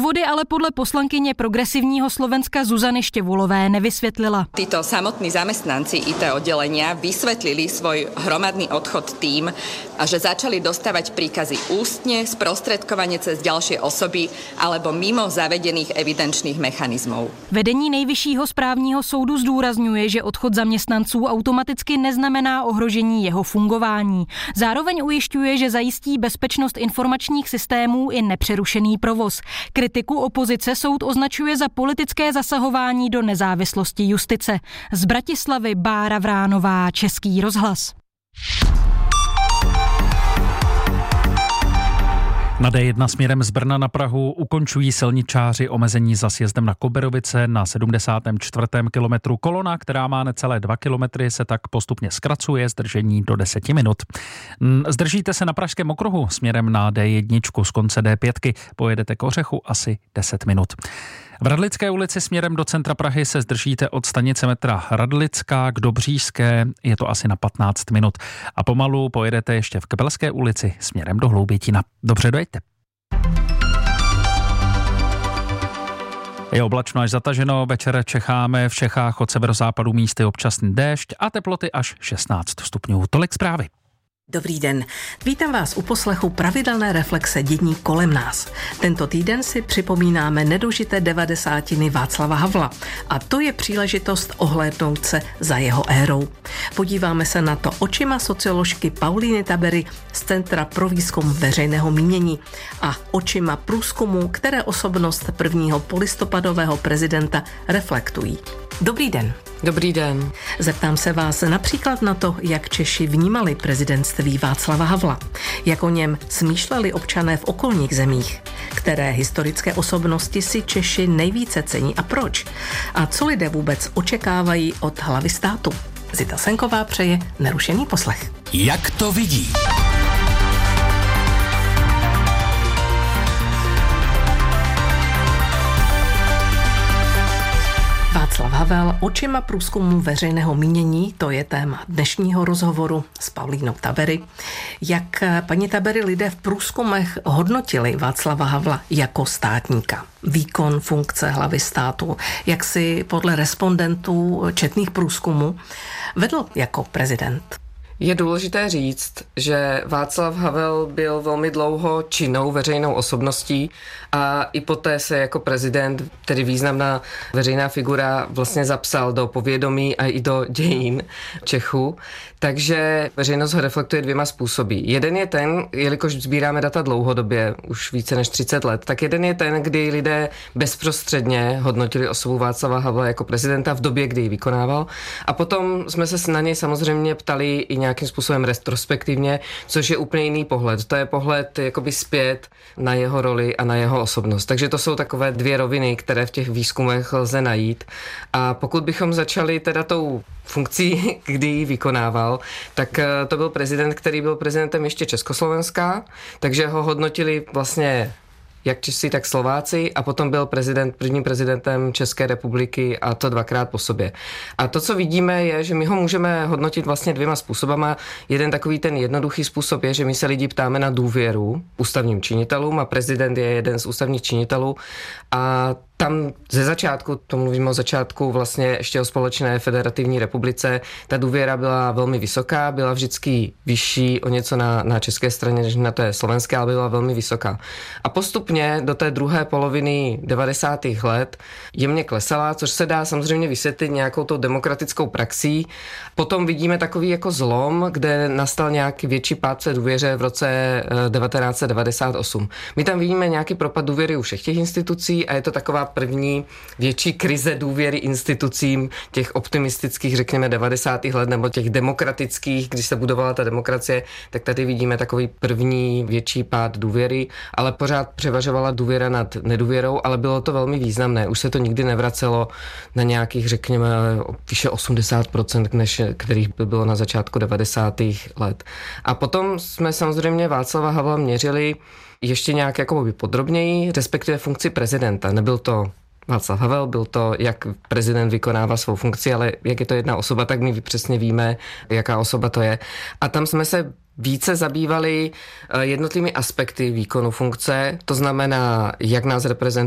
Důvody ale podle poslankyně progresivního Slovenska Zuzany Števulové nevysvětlila. Títo samotní zamestnanci IT oddelenia vysvetlili svoj hromadný odchod tým, že začali dostávať príkazy ústne, sprostredkovane cez ďalšie osoby alebo mimo zavedených evidenčných mechanizmov. Vedení Nejvyššího správního soudu zdůrazňuje, že odchod zaměstnanců automaticky neznamená ohrožení jeho fungování. Zároveň ujišťuje, že zajistí bezpečnost informačních systémů i nepřerušený provoz. Kritiku opozice soud označuje za politické zasahování do nezávislosti justice. Z Bratislavy Bára Vránová, Český rozhlas. Na D1 směrem z Brna na Prahu ukončují silničáři omezení za sjezdem na Koberovice na 74. kilometru. Kolona, která má necelé 2 kilometry, se tak postupně zkracuje, zdržení do 10 minut. Zdržíte se na Pražském okruhu směrem na D1 z konce D5, pojedete k Ořechu asi 10 minut. V Radlické ulici směrem do centra Prahy se zdržíte od stanice metra Radlická k Dobřížské, je to asi na 15 minut. A pomalu pojedete ještě v Kebelské ulici směrem do Hloubětína. Dobře, dojďte. Je oblačno až zataženo, večer čekáme v Čechách od severozápadu místy občasný déšť a teploty až 16 stupňů. Tolik zprávy. Dobrý den. Vítám vás u poslechu pravidelné reflexe dění kolem nás. Tento týden si připomínáme nedožité 90. Václava Havla a to je příležitost ohlédnout se za jeho érou. Podíváme se na to očima socioložky Paulíny Tabery z Centra pro výzkum veřejného mínění a očima průzkumu, které osobnost prvního polistopadového prezidenta reflektují. Dobrý den. Dobrý den. Zeptám se vás například na to, jak Češi vnímali prezidentství Václava Havla, jak o něm smýšleli občané v okolních zemích, které historické osobnosti si Češi nejvíce cení a proč, a co lidé vůbec očekávají od hlavy státu. Zita Senková přeje nerušený poslech. Jak to vidí? Václav Havel očima průzkumu veřejného mínění, to je téma dnešního rozhovoru s Paulínou Tabery. Jak, paní Tabery, lidé v průzkumech hodnotili Václava Havla jako státníka? Výkon funkce hlavy státu, jak si podle respondentů četných průzkumů vedl jako prezident? Je důležité říct, že Václav Havel byl velmi dlouho činnou veřejnou osobností a i poté se jako prezident, tedy významná veřejná figura, vlastně zapsal do povědomí a i do dějin Čechů. Takže veřejnost ho reflektuje dvěma způsoby. Jeden je ten, jelikož sbíráme data dlouhodobě, už více než 30 let, tak jeden je ten, kdy lidé bezprostředně hodnotili osobu Václava Havla jako prezidenta v době, kdy ji vykonával. A potom jsme se na něj samozřejmě ptali i nějakým způsobem retrospektivně, což je úplně jiný pohled. To je pohled jakoby zpět na jeho roli a na jeho osobnost. Takže to jsou takové dvě roviny, které v těch výzkumech lze najít. A pokud bychom začali teda tou funkcí, kdy ji vykonával, tak to byl prezident, který byl prezidentem ještě Československa, takže ho hodnotili vlastně jak Češi, tak Slováci, a potom byl prvním prezidentem České republiky, a to dvakrát po sobě. A to, co vidíme, je, že my ho můžeme hodnotit vlastně dvěma způsobama. Jeden takový ten jednoduchý způsob je, že my se lidi ptáme na důvěru ústavním činitelům a prezident je jeden z ústavních činitelů a tam ze začátku, to mluvím o začátku vlastně ještě o společné federativní republice, ta důvěra byla velmi vysoká, byla vždycky vyšší o něco na české straně než na té slovenské, ale byla velmi vysoká. A postupně do té druhé poloviny 90. let jemně klesala, což se dá samozřejmě vysvětlit nějakou tou demokratickou praxí. Potom vidíme takový jako zlom, kde nastal nějaký větší pád v důvěře v roce 1998. My tam vidíme nějaký propad důvěry u všech těch institucí a je to taková první větší krize důvěry institucím těch optimistických, řekněme, 90. let nebo těch demokratických, když se budovala ta demokracie, tak tady vidíme takový první větší pád důvěry, ale pořád převažovala důvěra nad nedůvěrou, ale bylo to velmi významné. Už se to nikdy nevracelo na nějakých, řekněme, vyše 80%, než kterých by bylo na začátku 90. let. A potom jsme samozřejmě Václava Havla měřili ještě nějak jakoby podrobněji, respektive funkci prezidenta. Nebyl to Václav Havel, byl to, jak prezident vykonává svou funkci, ale jak je to jedna osoba, tak my přesně víme, jaká osoba to je. A tam jsme se více zabývali jednotlivými aspekty výkonu funkce, to znamená, jak nás reprezentuje